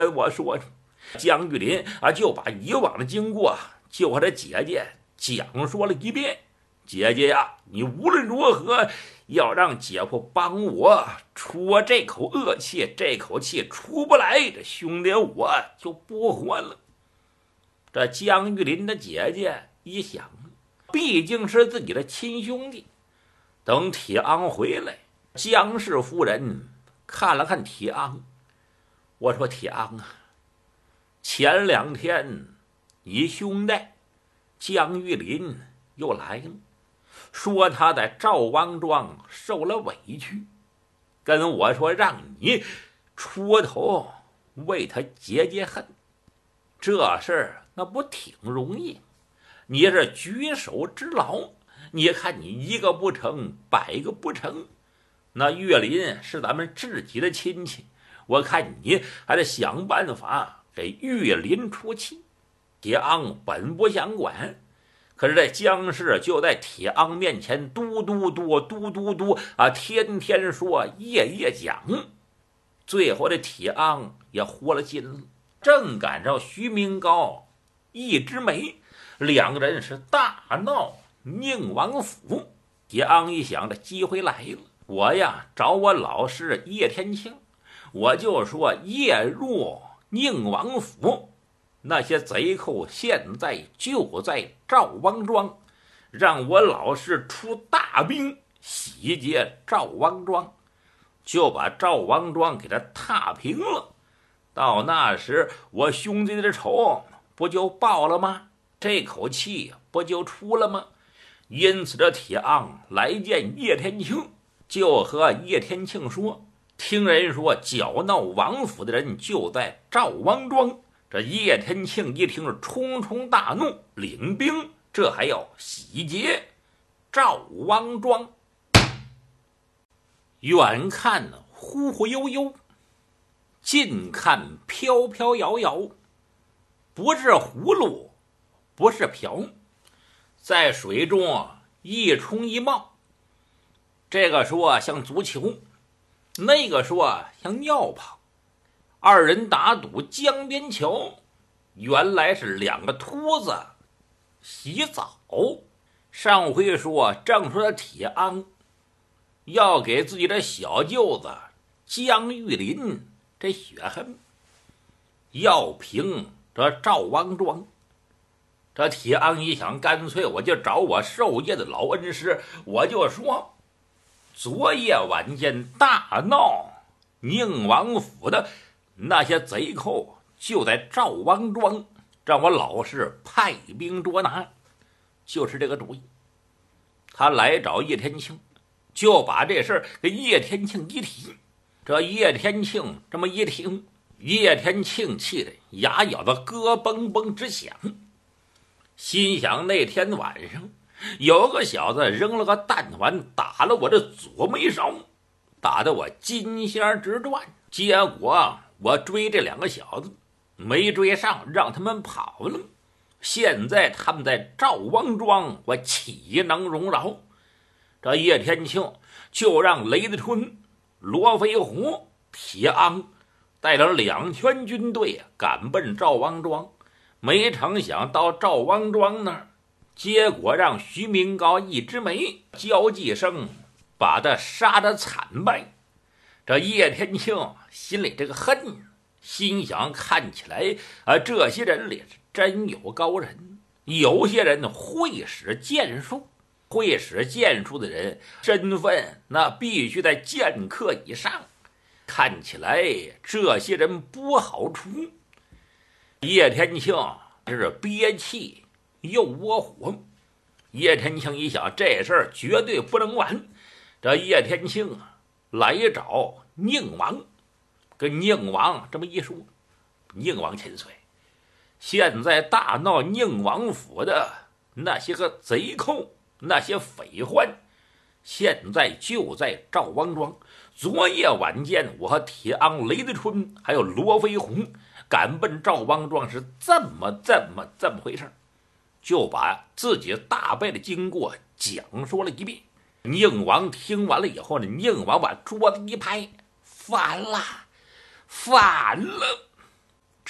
我说江玉林就把以往的经过就和他姐姐讲说了一遍。姐姐呀，你无论如何要让姐夫帮我出这口恶气，这口气出不来，这兄弟我就不活了。这江玉林的姐姐一想，毕竟是自己的亲兄弟。等铁昂回来，江氏夫人看了看铁昂，我说铁昂啊，前2天你兄弟江玉林又来了，说他在赵王庄受了委屈，跟我说让你出头为他解解恨。这事儿那不挺容易？你是举手之劳，你看你一个不成百个不成。那岳林是咱们自己的亲戚，我看你还得想办法给岳林出气。铁昂本不想管，可是这江氏就在铁昂面前嘟嘟嘟嘟嘟嘟天天说夜夜讲。最后这铁昂也活了劲了，正赶上徐明高一枝梅2个人是大闹宁王府。铁昂一想，这机会来了，我呀找我老师叶天庆，我就说夜入宁王府，那些贼寇现在就在赵王庄，让我老师出大兵洗劫赵王庄，就把赵王庄给他踏平了。到那时我兄弟的仇不就报了吗？这口气不就出了吗？因此这铁昂来见叶天庆，就和叶天庆说，听人说搅闹王府的人就在赵王庄。这叶天庆一听冲冲大怒，领兵这还要洗劫赵王庄。远看忽忽悠悠，近看飘飘摇摇，不是葫芦不是瓢，在水中一冲一冒。这个说像足球，那个说像尿泡。2人打赌江边桥，原来是2个秃子洗澡。上回说正说的铁昂要给自己的小舅子江玉林这血恨，要平这赵王庄。这铁昂一想，干脆我就找我授业的老恩师，我就说昨夜晚间大闹宁王府的那些贼寇就在赵王庄，让我老师派兵捉拿，就是这个主意。他来找叶天庆，就把这事儿给叶天庆一提。这叶天庆这么一听，叶天庆气得牙咬得咯嘣嘣直响，心想那天晚上有个小子扔了个弹丸打了我的左眉梢，打得我金仙直转，结果我追这2个小子没追上，让他们跑了。现在他们在赵王庄，我岂能容饶？这叶天庆就让雷子春、罗飞虎、铁昂带了2全军队赶奔赵王庄。没成想到赵王庄那儿，结果让徐明高一枝梅交际生把他杀得惨败。这叶天庆心里这个恨，心想看起来这些人里是真有高人，有些人会使剑术，会使剑术的人身份那必须在剑客以上，看起来这些人不好出。叶天庆是憋气又窝火，叶天庆一想这事儿绝对不能完，这叶天庆来找宁王，跟宁王这么一说，宁王千岁，现在大闹宁王府的那些个贼寇，那些匪患，现在就在赵王庄。昨夜晚间，我和铁昂、雷子春还有罗飞鸿赶奔赵王庄，是这么回事，就把自己大败的经过讲说了一遍。宁王听完了以后呢，宁王把桌子一拍，反了，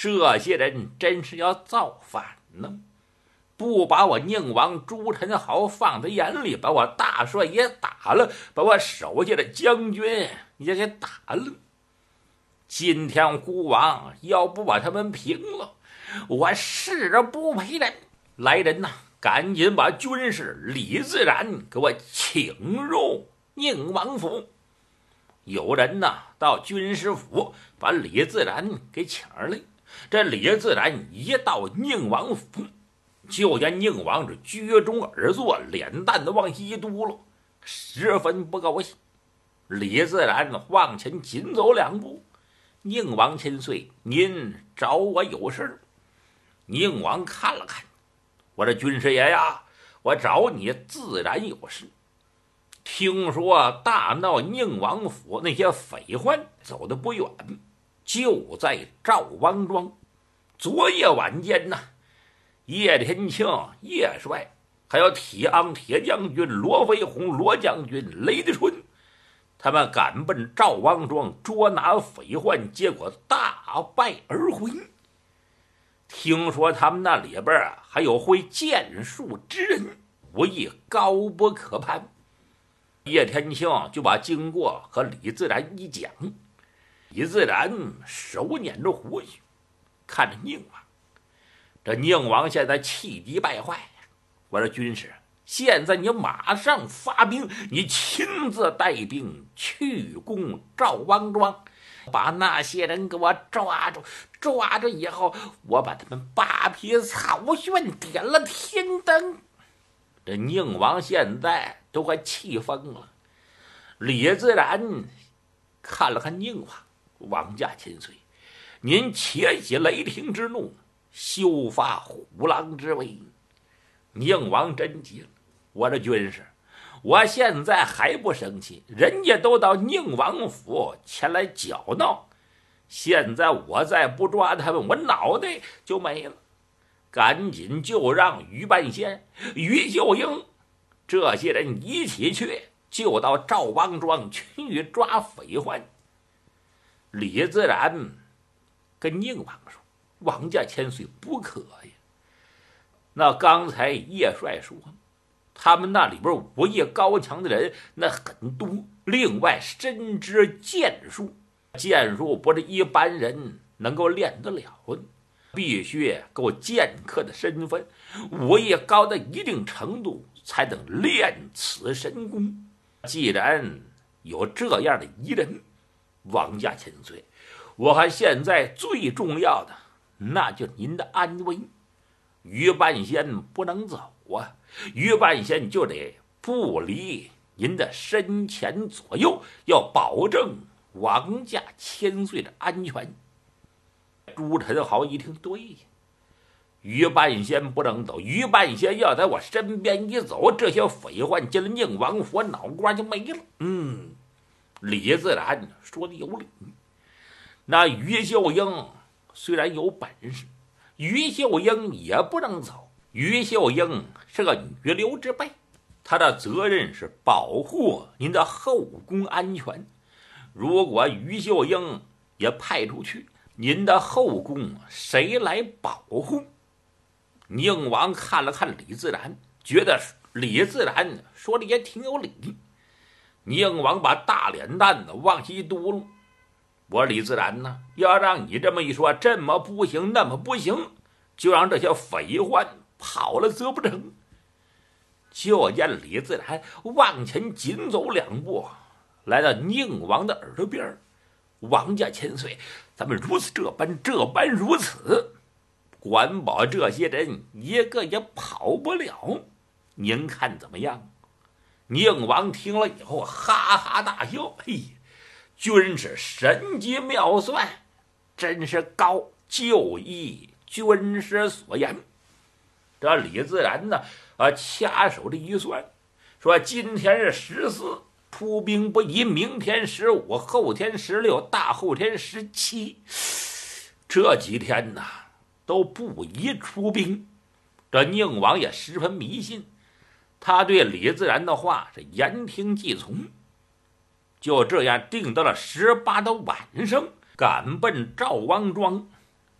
这些人真是要造反呢！不把我宁王朱宸濠放在眼里，把我大帅也打了，把我手下的将军也给打了。今天孤王要不把他们平了，我誓不为人。来人呐，赶紧把军师李自然给我请入宁王府。有人呐到军师府把李自然给请来。这李自然一到宁王府，就见宁王是居中而坐，脸蛋的往一嘟噜，十分不高兴。李自然往前紧走2步，宁王千岁，您找我有事？宁王看了看，我这军师爷呀，我找你自然有事。听说大闹宁王府那些匪患走得不远，就在赵王庄。昨夜晚间呢，叶天庆叶帅，还有铁昂铁将军罗飞鸿罗将军雷德春，他们赶奔赵王庄捉拿匪患，结果大败而回。听说他们那里边还有会剑术之人，武艺高不可攀。叶天庆就把经过和李自然一讲，李自然手捻着胡须，看着宁王。这宁王现在气急败坏，我说军师，现在你马上发兵，你亲自带兵去攻赵王庄，把那些人给我抓住，抓住以后，我把他们扒皮草炫，点了天灯。这宁王现在都快气疯了。李自然看了看宁王，王家千岁，您且起雷霆之怒，休发虎狼之威。宁王真急了，我这军师，我现在还不生气，人家都到宁王府前来搅闹，现在我再不抓他们，我脑袋就没了。赶紧就让于半仙、于秀英这些人一起去，就到赵王庄去抓匪患。李自然跟宁王说：“王家千岁不可呀！那刚才叶帅说，他们那里边武艺高强的人那很多，另外深知剑术，剑术不是一般人能够练得了的。”必须够剑客的身份，武艺高到一定程度，才能练此神功。既然有这样的疑人，王家千岁，我看现在最重要的，那就是您的安危。于半仙不能走啊，于半仙就得不离您的身前左右，要保证王家千岁的安全。朱宸濠一听，对呀，于半仙不能走，于半仙要在我身边一走，这些匪患进了宁王府，脑瓜就没了。李自然说的有理。那于秀英虽然有本事，于秀英也不能走。于秀英是个女流之辈，她的责任是保护您的后宫安全。如果于秀英也派出去，您的后宫谁来保护？宁王看了看李自然，觉得李自然说的也挺有理。宁王把大脸蛋子往一嘟噜，我李自然呢，要让你这么一说，这么不行那么不行，就让这些匪患跑了则不成。就见李自然往前紧走2步，来到宁王的耳朵边，王家千岁，咱们如此这般如此，管保这些人一个也跑不了，您看怎么样？宁王听了以后哈哈大笑，嘿，军师神机妙算，真是高，就依军师所言。这李自然呢，掐手这一算，说今天是14，出兵不宜，明天15，后天16，大后天17，这几天呢都不宜出兵。这宁王也十分迷信，他对李自然的话是言听计从。就这样定到了18的晚上，赶奔赵王庄。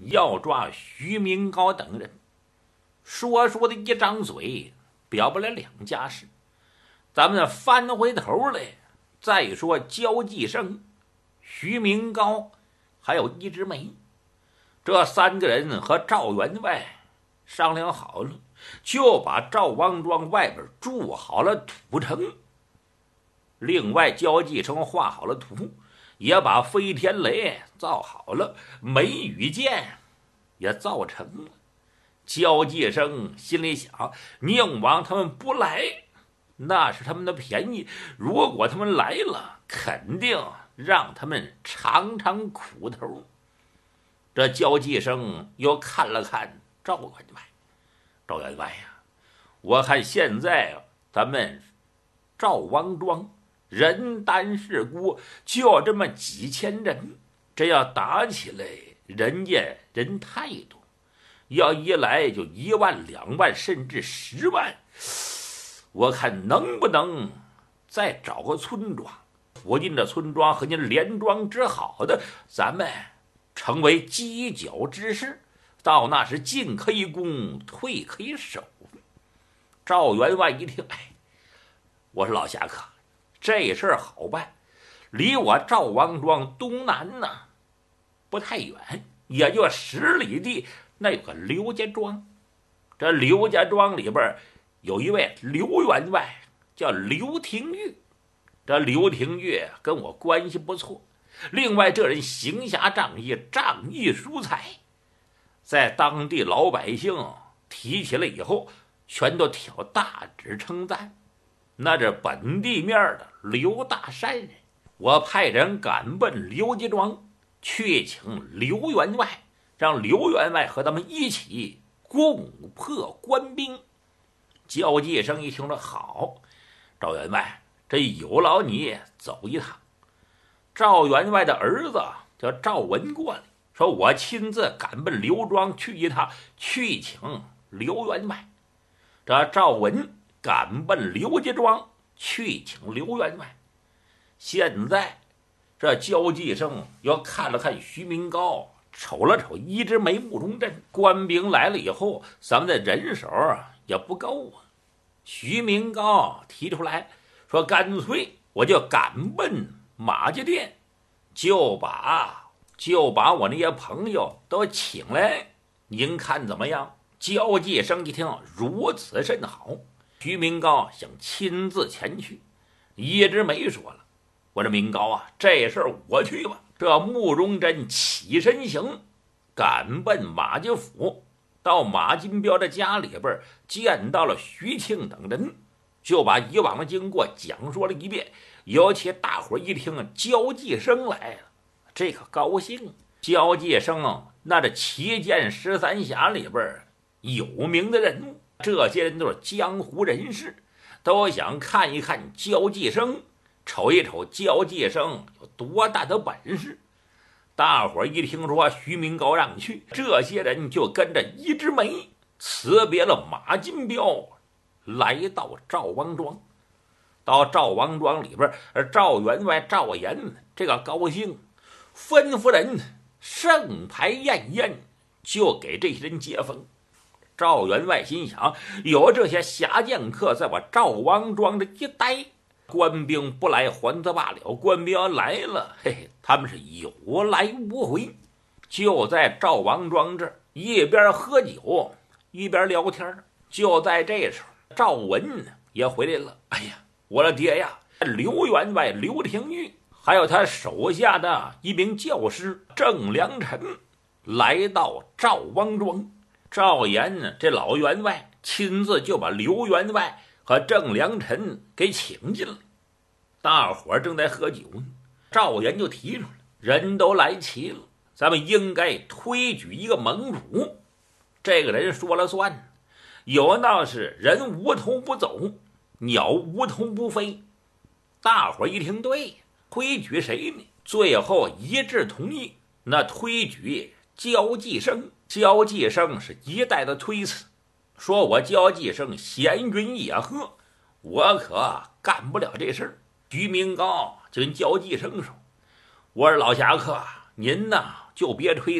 要抓徐明高等人。说的一张嘴，表不了两家事。咱们翻回头来，再说焦继生、徐明高还有一枝梅，这三个人和赵员外商量好了，就把赵王庄外边筑好了土城。另外焦继生画好了图，也把飞天雷造好了，梅雨剑也造成了。焦继生心里想，宁王他们不来，那是他们的便宜，如果他们来了，肯定让他们尝尝苦头。这焦继生又看了看赵员外，赵员外呀，我看现在咱们赵王庄人单势孤，就这么几千人，这要打起来，人家人太多，要一来就1万2万甚至10万，我看能不能再找个村庄，附近的村庄和您连庄之好的，咱们成为犄角之势，到那时进可以攻，退可以守。赵员外一听，我说老侠客，这事儿好办，离我赵王庄东南呢不太远，也就10里地，那有个刘家庄。这刘家庄里边有一位刘员外叫刘廷玉，这刘廷玉跟我关系不错，另外这人行侠仗义，仗义疏财，在当地老百姓提起来以后，全都挑大指称赞。那这本地面的刘大善人，我派人赶奔刘家庄去请刘员外，让刘员外和他们一起攻破官兵。焦继生一听说好，赵员外，这有劳你走一趟。赵员外的儿子叫赵文过来，说我亲自赶奔刘庄去一趟，去请刘员外。这赵文赶奔刘家庄去请刘员外。现在这焦继生又看了看徐明高，瞅了瞅一枝梅雾中镇，官兵来了以后，咱们的人手也不够啊。徐明高提出来说，干脆我就赶奔马家店，就把我那些朋友都请来，您看怎么样？焦继生一听，如此甚好。徐明高想亲自前去，一直没说了，我这明高啊，这事儿我去吧。这慕容真起身行，赶奔马家府，到马金彪的家里边，见到了徐庆等人，就把以往的经过讲说了一遍。尤其大伙一听焦继生来了，这个高兴。焦继生那这7剑13侠里边有名的人物，这些人都是江湖人士，都想看一看焦继生，瞅一瞅焦继生有多大的本事。大伙一听说徐明高让去，这些人就跟着一枝梅辞别了马金彪，来到赵王庄。到赵王庄里边，赵员外赵岩这个高兴，吩咐人盛牌宴宴，就给这些人接风。赵员外心想，有这些侠剑客在我赵王庄这一待，官兵不来还则罢了，官兵要来了，他们是有来无回。就在赵王庄这儿一边喝酒一边聊天。就在这时候，赵文也回来了。我的爹呀，刘员外刘廷玉还有他手下的一名教师郑良臣来到赵王庄。赵岩呢，这老员外亲自就把刘员外和郑良臣给请进来。大伙正在喝酒呢，赵岩就提出来，人都来齐了，咱们应该推举一个盟主，这个人说了算。有道是人无头不走，鸟无头不飞。大伙一听，对，推举谁呢？最后一致同意，那推举焦继生。焦继生是一再的推辞，说我焦继生闲云野鹤，我可干不了这事儿。徐明高就跟焦继生说，我说老侠客，您呢就别推辞了，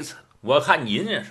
我看您